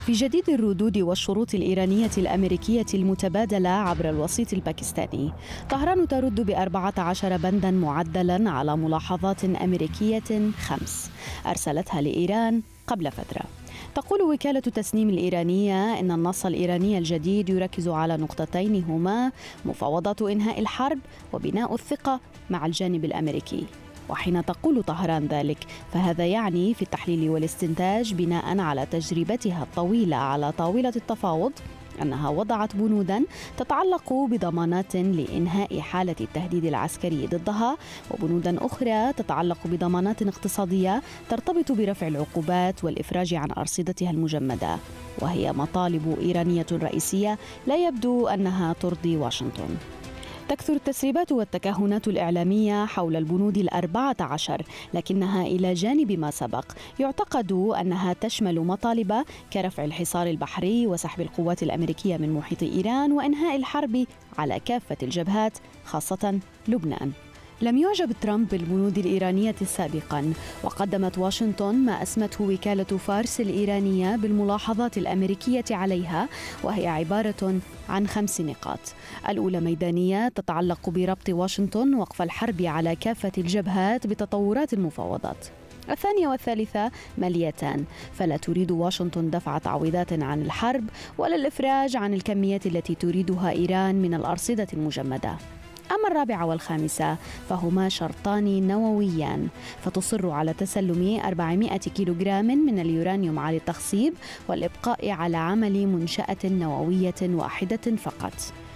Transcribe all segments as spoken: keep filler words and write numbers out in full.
في جديد الردود والشروط الإيرانية الأمريكية المتبادلة عبر الوسيط الباكستاني، طهران ترد بأربعة عشر بنداً معدلاً على ملاحظات أمريكية خمس أرسلتها لإيران قبل فترة. تقول وكالة تسنيم الإيرانية إن النص الإيراني الجديد يركز على نقطتين هما مفاوضات إنهاء الحرب وبناء الثقة مع الجانب الأمريكي. وحين تقول طهران ذلك فهذا يعني في التحليل والاستنتاج بناء على تجربتها الطويلة على طاولة التفاوض أنها وضعت بنوداً تتعلق بضمانات لإنهاء حالة التهديد العسكري ضدها، وبنوداً أخرى تتعلق بضمانات اقتصادية ترتبط برفع العقوبات والإفراج عن أرصدتها المجمدة، وهي مطالب إيرانية رئيسية لا يبدو أنها ترضي واشنطن. تكثر التسريبات والتكهنات الإعلامية حول البنود الأربعة عشر، لكنها إلى جانب ما سبق يعتقد أنها تشمل مطالب كرفع الحصار البحري وسحب القوات الأمريكية من محيط إيران وإنهاء الحرب على كافة الجبهات خاصة لبنان. لم يعجب ترامب بالبنود الإيرانية سابقاً، وقدمت واشنطن ما أسمته وكالة فارس الإيرانية بالملاحظات الأمريكية عليها، وهي عبارة عن خمس نقاط. الأولى ميدانية تتعلق بربط واشنطن وقف الحرب على كافة الجبهات بتطورات المفاوضات. الثانية والثالثة ماليتان، فلا تريد واشنطن دفع تعويضات عن الحرب ولا الإفراج عن الكميات التي تريدها إيران من الأرصدة المجمدة. أما الرابعة والخامسة فهما شرطان نوويان، فتصر على تسلم أربعمائة كيلوغرام من اليورانيوم على التخصيب والإبقاء على عمل منشأة نووية واحدة فقط.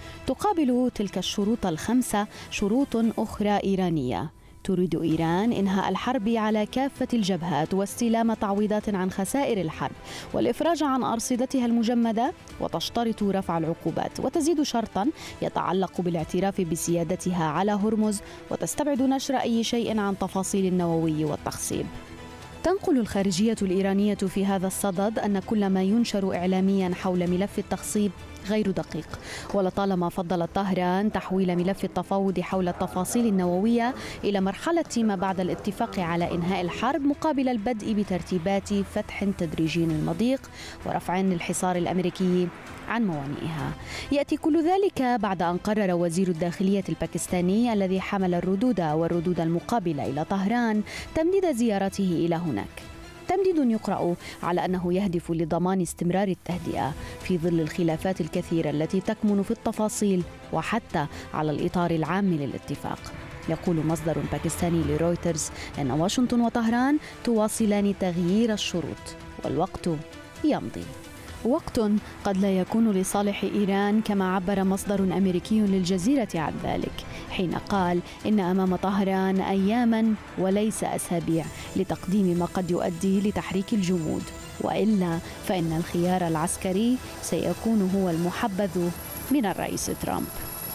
تقابل تلك الشروط الخمسة شروط أخرى إيرانية. تريد إيران إنهاء الحرب على كافة الجبهات واستلام تعويضات عن خسائر الحرب والإفراج عن أرصدتها المجمدة، وتشترط رفع العقوبات، وتزيد شرطا يتعلق بالاعتراف بسيادتها على هرمز، وتستبعد نشر أي شيء عن تفاصيل النووي والتخصيب. تنقل الخارجية الإيرانية في هذا الصدد أن كل ما ينشر إعلاميا حول ملف التخصيب غير دقيق، ولطالما فضل طهران تحويل ملف التفاوض حول التفاصيل النووية إلى مرحلة ما بعد الاتفاق على إنهاء الحرب مقابل البدء بترتيبات فتح تدريجي المضيق ورفع الحصار الأمريكي عن موانئها. يأتي كل ذلك بعد أن قرر وزير الداخلية الباكستاني الذي حمل الردود والردود المقابلة إلى طهران تمديد زيارته إلى هناك. تمديد يقرأ على أنه يهدف لضمان استمرار التهدئة في ظل الخلافات الكثيرة التي تكمن في التفاصيل وحتى على الإطار العام للاتفاق. يقول مصدر باكستاني لرويترز أن واشنطن وطهران تواصلان تغيير الشروط والوقت يمضي. وقت قد لا يكون لصالح إيران كما عبر مصدر أمريكي للجزيرة عن ذلك حين قال إن أمام طهران أياماً وليس أسابيع لتقديم ما قد يؤدي لتحريك الجمود، وإلا فإن الخيار العسكري سيكون هو المحبذ من الرئيس ترامب.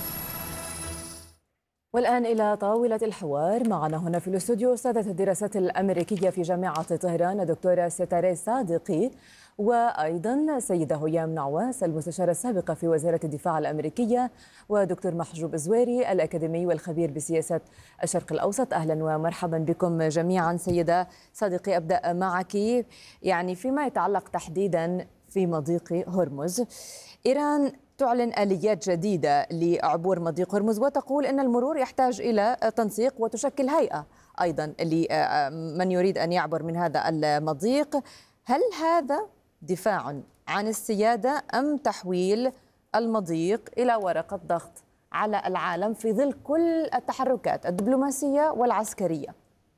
والآن إلى طاولة الحوار. معنا هنا في الاستوديو أستاذة الدراسات الأمريكية في جامعة طهران دكتورة ستارة صادقي، وأيضا سيدة هيام نعواس المستشارة السابقة في وزارة الدفاع الأمريكية، ودكتور محجوب زويري الأكاديمي والخبير بسياسة الشرق الأوسط. أهلا ومرحبا بكم جميعا. سيدة صادقي، أبدأ معك. يعني فيما يتعلق تحديدا في مضيق هرمز، إيران تعلن آليات جديدة لعبور مضيق هرمز وتقول أن المرور يحتاج إلى تنسيق، وتشكل هيئة أيضا لمن يريد أن يعبر من هذا المضيق. هل هذا دفاع عن السيادة أم تحويل المضيق إلى ورقة ضغط على العالم في ظل كل التحركات الدبلوماسية والعسكرية؟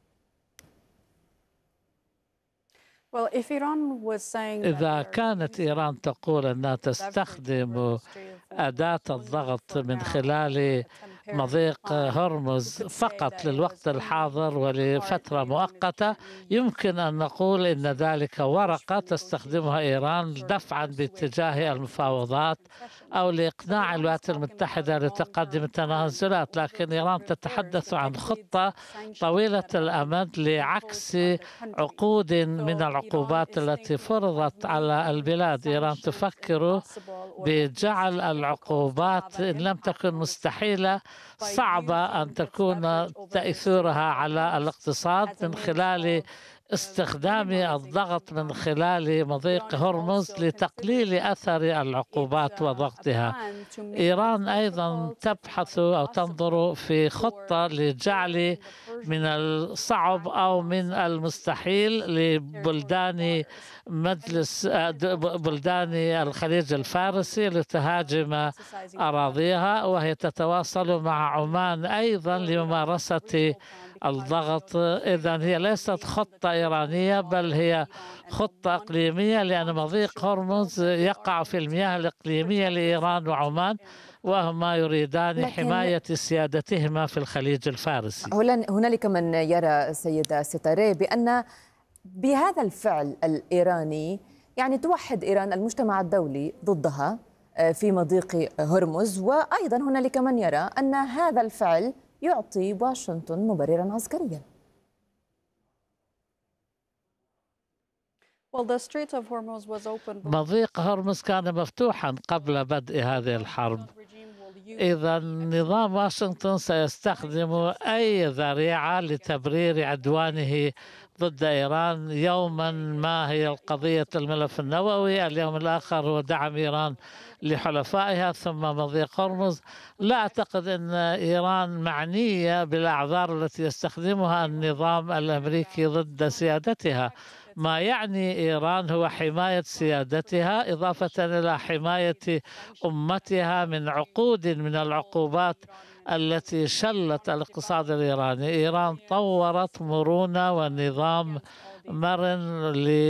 إذا كانت إيران تقول أنها تستخدم أداة الضغط من خلال مضيق هرمز فقط للوقت الحاضر ولفترة مؤقتة، يمكن أن نقول إن ذلك ورقة تستخدمها إيران دفعا باتجاه المفاوضات أو لإقناع الولايات المتحدة لتقدم التنازلات. لكن إيران تتحدث عن خطة طويلة الأمد لعكس عقود من العقوبات التي فرضت على البلاد. إيران تفكر بجعل العقوبات إن لم تكن مستحيلة صعبة أن تكون تأثيرها على الاقتصاد من خلال استخدام الضغط من خلال مضيق هرمز لتقليل أثر العقوبات وضغطها. إيران أيضا تبحث أو تنظر في خطة لجعل من الصعب أو من المستحيل لبلدان مجلس بلدان الخليج الفارسي لتهاجم أراضيها، وهي تتواصل مع عمان أيضا لممارسة الضغط. إذن هي ليست خطة إيرانية بل هي خطة إقليمية، لأن مضيق هرمز يقع في المياه الإقليمية لإيران وعمان، وهما يريدان حماية سيادتهما في الخليج الفارسي. هنالك من يرى سيدة ستاري بأن بهذا الفعل الإيراني يعني توحد إيران المجتمع الدولي ضدها في مضيق هرمز، وأيضا هنالك من يرى أن هذا الفعل يعطي واشنطن مبررا عسكريا. مضيق هرمز كان مفتوحا قبل بدء هذه الحرب، إذا نظام واشنطن سيستخدم أي ذريعة لتبرير عدوانه ضد إيران. يوما ما هي القضية الملف النووي، اليوم الآخر هو دعم إيران لحلفائها، ثم مضيق هرمز. لا أعتقد أن إيران معنية بالأعذار التي يستخدمها النظام الأمريكي ضد سيادتها. ما يعني إيران هو حماية سيادتها إضافة إلى حماية أمتها من عقود من العقوبات التي شلت الاقتصاد الإيراني. إيران طورت مرونة ونظام مرن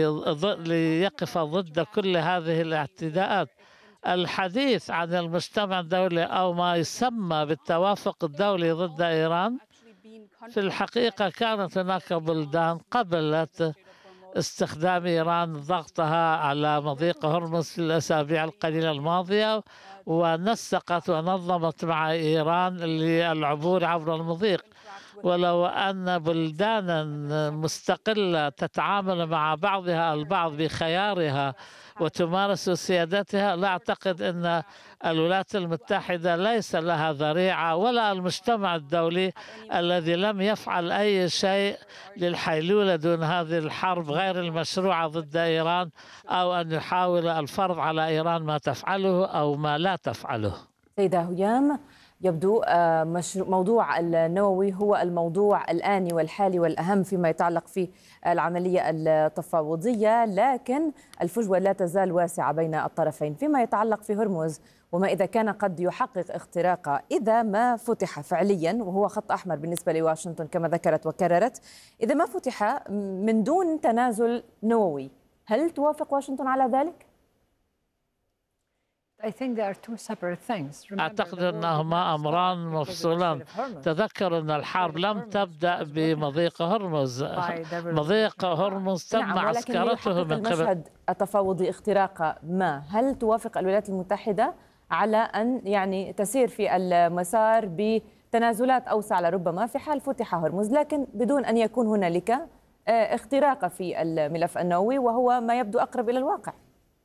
ليقف ضد كل هذه الاعتداءات. الحديث عن المجتمع الدولي أو ما يسمى بالتوافق الدولي ضد إيران، في الحقيقة كانت هناك بلدان قبلت استخدام إيران ضغطها على مضيق هرمز في الأسابيع القليلة الماضية، ونسقت ونظمت مع إيران للعبور عبر المضيق. ولو أن بلدانا مستقلة تتعامل مع بعضها البعض بخيارها وتمارس سيادتها، لا أعتقد أن الولايات المتحدة ليس لها ذريعة ولا المجتمع الدولي الذي لم يفعل أي شيء للحيلولة دون هذه الحرب غير المشروعة ضد إيران، أو أن يحاول الفرض على إيران ما تفعله أو ما لا تفعله. سيدة هيام، يبدو موضوع النووي هو الموضوع الآني والحالي والأهم فيما يتعلق في العملية التفاوضية، لكن الفجوة لا تزال واسعة بين الطرفين فيما يتعلق في هرمز، وما إذا كان قد يحقق اختراقه إذا ما فتح فعليا، وهو خط أحمر بالنسبة لواشنطن كما ذكرت وكررت. إذا ما فتح من دون تنازل نووي، هل توافق واشنطن على ذلك؟ أعتقد أنهما أمران مفصولان. تذكر أن الحرب لم تبدأ بمضيق هرمز. مضيق هرمز تم نعم، عسكرته من قبل. المشهد التفاوضي اختراق ما، هل توافق الولايات المتحدة على أن يعني تسير في المسار بتنازلات أوسع لربما في حال فتح هرمز، لكن بدون أن يكون هنالك اختراق في الملف النووي، وهو ما يبدو أقرب إلى الواقع؟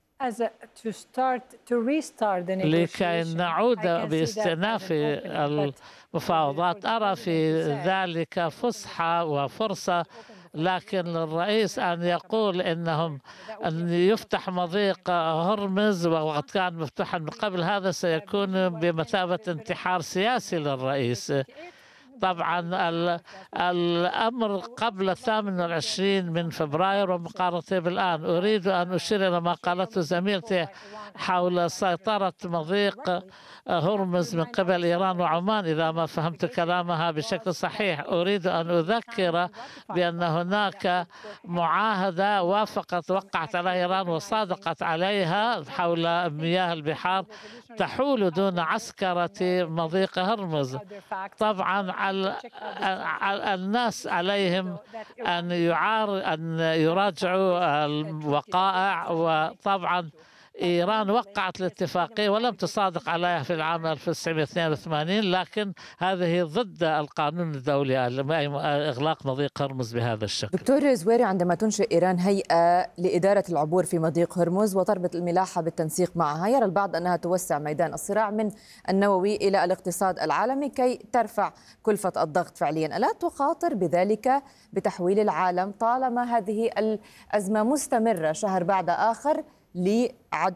لكي نعود باستئناف المفاوضات، أرى في ذلك فسحة وفرصة، لكن للرئيس أن يقول إنهم أن يفتح مضيق هرمز وقد كان مفتوحا من قبل هذا سيكون بمثابة انتحار سياسي للرئيس. طبعا الأمر قبل الثامن والعشرين من فبراير ومقارنته بالآن. أريد أن أشير إلى ما قالته زميلتي حول سيطرة مضيق هرمز من قبل إيران وعمان، إذا ما فهمت كلامها بشكل صحيح. أريد أن أذكر بأن هناك معاهدة وافقت وقعت على إيران وصادقت عليها حول مياه البحار تحول دون عسكرة مضيق هرمز. طبعا الناس عليهم أن يعار أن يراجعوا الوقائع، وطبعا إيران وقعت الاتفاقية ولم تصادق عليها في العام ألف وتسعمئة واثنين وثمانين، لكن هذه ضد القانون الدولي إغلاق مضيق هرمز بهذا الشكل. دكتور زويري، عندما تنشئ إيران هيئة لإدارة العبور في مضيق هرمز وتربط الملاحة بالتنسيق معها، يرى البعض أنها توسع ميدان الصراع من النووي إلى الاقتصاد العالمي كي ترفع كلفة الضغط فعليا. ألا تخاطر بذلك بتحويل العالم طالما هذه الأزمة مستمرة شهر بعد آخر لعدو